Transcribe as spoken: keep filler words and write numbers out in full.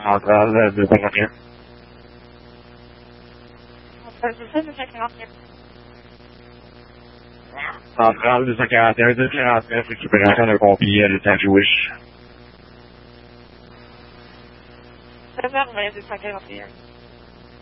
Centrale deux cent quarante et un. Centrale deux cent quarante et un. Centrale deux cent quarante et un, deux cent quarante-neuf, récupération d'un pompier à l'état Jewish. seize heures vingt, deux cent quarante et un.